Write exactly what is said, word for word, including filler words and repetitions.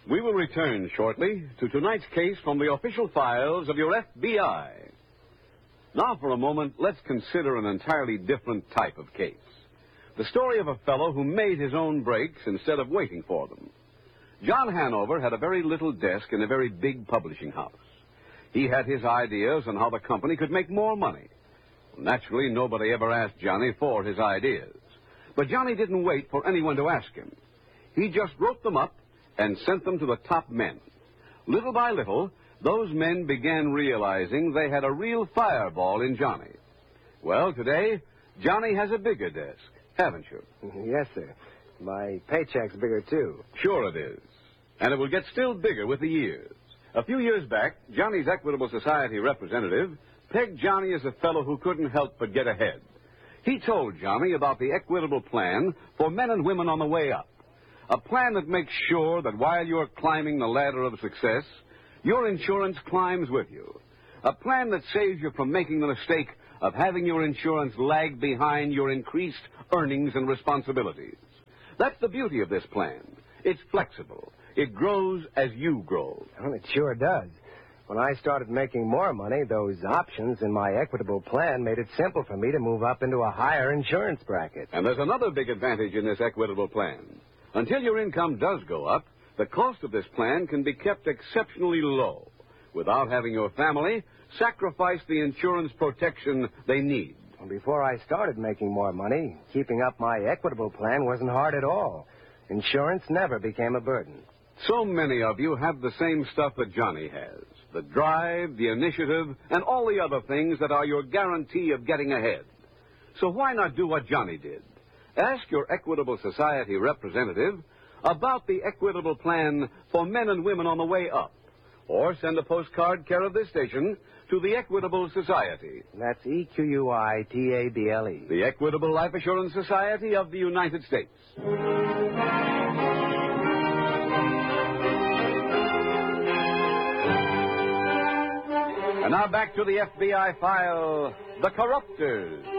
We will return shortly to tonight's case from the official files of your F B I. Now, for a moment, let's consider an entirely different type of case. The story of a fellow who made his own breaks instead of waiting for them. John Hanover had a very little desk in a very big publishing house. He had his ideas on how the company could make more money. Naturally, nobody ever asked Johnny for his ideas. But Johnny didn't wait for anyone to ask him. He just wrote them up and sent them to the top men. Little by little, those men began realizing they had a real fireball in Johnny. Well, today, Johnny has a bigger desk, haven't you? Yes, sir. My paycheck's bigger, too. Sure it is. And it will get still bigger with the years. A few years back, Johnny's Equitable Society representative pegged Johnny as a fellow who couldn't help but get ahead. He told Johnny about the Equitable Plan for men and women on the way up. A plan that makes sure that while you're climbing the ladder of success, your insurance climbs with you. A plan that saves you from making the mistake of having your insurance lag behind your increased earnings and responsibilities. That's the beauty of this plan. It's flexible. It grows as you grow. Well, it sure does. When I started making more money, those options in my Equitable Plan made it simple for me to move up into a higher insurance bracket. And there's another big advantage in this Equitable Plan. Until your income does go up, the cost of this plan can be kept exceptionally low without having your family sacrifice the insurance protection they need. Before I started making more money, keeping up my Equitable Plan wasn't hard at all. Insurance never became a burden. So many of you have the same stuff that Johnny has. The drive, the initiative, and all the other things that are your guarantee of getting ahead. So why not do what Johnny did? Ask your Equitable Society representative about the Equitable Plan for men and women on the way up. Or send a postcard care of this station to the Equitable Society. That's E Q U I T A B L E. The Equitable Life Assurance Society of the United States. And now back to the F B I file, The Corruptors.